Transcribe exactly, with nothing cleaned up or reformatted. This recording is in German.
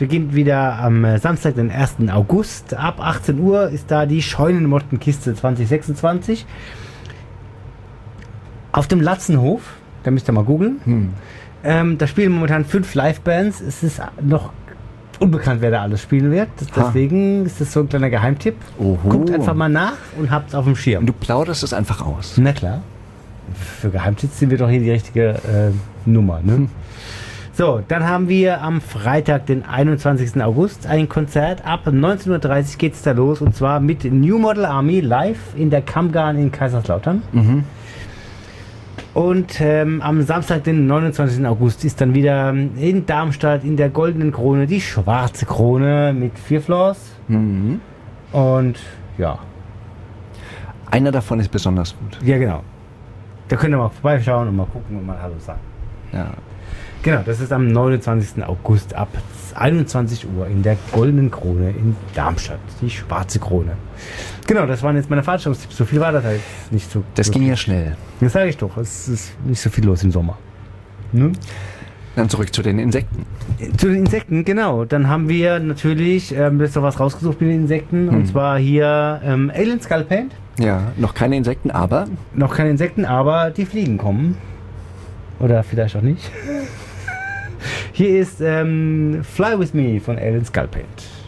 beginnt wieder am äh, Samstag, den ersten August. Ab achtzehn Uhr ist da die Scheunenmottenkiste zwanzig sechsundzwanzig. Auf dem Latzenhof, da müsst ihr mal googeln. Hm. Ähm, da spielen momentan fünf Live-Bands. Es ist noch unbekannt, wer da alles spielen wird. Deswegen ha. ist das so ein kleiner Geheimtipp. Oho. Guckt einfach mal nach und habt es auf dem Schirm. Und du plauderst es einfach aus. Na klar. Für Geheimtipps sind wir doch hier die richtige äh, Nummer. Ne? Hm. So, dann haben wir am Freitag, den einundzwanzigsten August, ein Konzert. Ab neunzehn Uhr dreißig geht es da los. Und zwar mit New Model Army live in der Kammgarn in Kaiserslautern. Mhm. Und ähm, am Samstag, den neunundzwanzigsten August, ist dann wieder in Darmstadt in der Goldenen Krone die Schwarze Krone mit vier Floors. Mhm. Und ja. Einer davon ist besonders gut. Ja, genau. Da könnt ihr mal vorbeischauen und mal gucken und mal Hallo sagen. Ja. Genau, das ist am neunundzwanzigsten August ab einundzwanzig Uhr in der Goldenen Krone in Darmstadt. Die Schwarze Krone. Genau, das waren jetzt meine Veranstaltungstipps. So viel war das halt nicht so. Das so ging ja schnell. Das sage ich doch. Es ist nicht so viel los im Sommer. Ne? Dann zurück zu den Insekten. Zu den Insekten, genau. Dann haben wir natürlich, ähm, jetzt noch was rausgesucht mit den Insekten. Hm. Und zwar hier ähm, Alien Skull Paint. Ja, noch keine Insekten, aber... Noch keine Insekten, aber die Fliegen kommen. Oder vielleicht auch nicht. Hier ist ähm, Fly With Me von Alien Skull Paint.